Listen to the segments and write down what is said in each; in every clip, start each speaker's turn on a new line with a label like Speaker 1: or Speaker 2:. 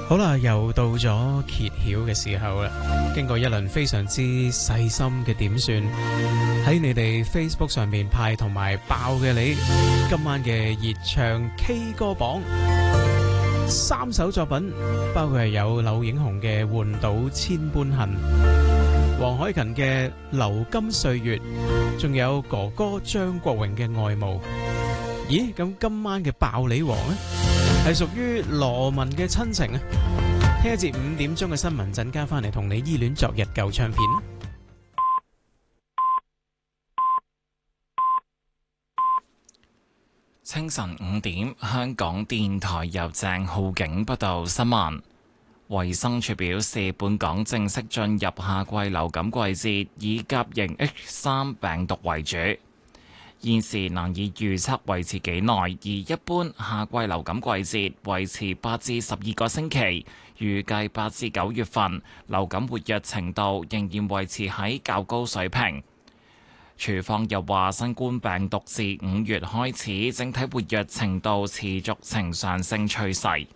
Speaker 1: 好啦，又到咗揭曉嘅時候啦。經過一輪非常之細心嘅點算，喺你哋 Facebook 上面派同埋爆嘅你，今晚嘅熱唱 K 歌榜3首作品，包括係有柳影虹嘅《換島千般恨》，黃凱芹嘅《流金歲月》，仲有哥哥張國榮嘅《愛慕》。咦，咁今晚嘅爆你王呢，係屬於羅文嘅親情啊！聽一節5點鐘嘅新聞，陣間翻嚟同你依戀昨日舊唱片。
Speaker 2: 清晨5點，香港電台由鄭浩景報道新聞。衛生署表示，本港正式進入夏季流感季節，以甲型 H3 病毒為主。現時難以預測維持幾耐，而一般夏季流感季節維持8至12個星期，預計8至9月份流感活躍程度仍然維持喺較高水平。署方又話，新冠病毒自5月開始，整體活躍程度持續呈上升趨勢。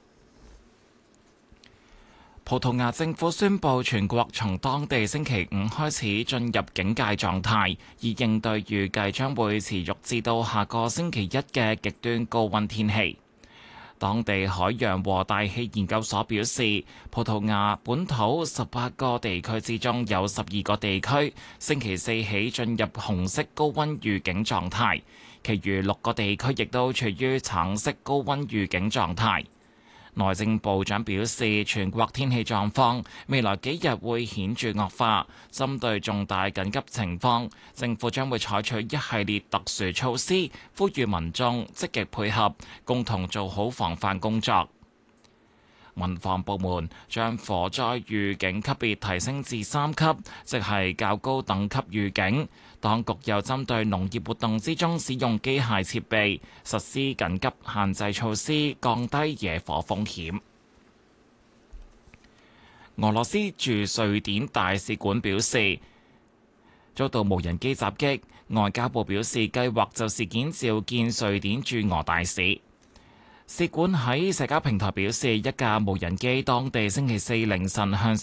Speaker 2: 葡萄牙政府宣布，全國從當地星期5開始進入警戒狀態，以應對預計將會持續至到下個星期1嘅極端高溫天氣。當地海洋和大氣研究所表示，葡萄牙本土18個地區之中有12個地區星期4起進入紅色高溫預警狀態，其餘6個地區亦都處於橙色高溫預警狀態。內政部長表示，全國天氣狀況未來幾日會顯著惡化，針對重大緊急情況，政府將會採取一系列特殊措施，呼籲民眾積極配合，共同做好防範工作。民防部門將火災預警級別提升至3級，即係較高等級預警。當局又針對農業活動之中使用機械設備，實施緊急限制措施，降低野火風險。俄羅斯駐瑞典大使館表示，遭到無人機襲擊，外交部表示計劃就事件召見瑞典駐俄大使。使館喺社交平台表示，一架無人機當地星期4凌晨向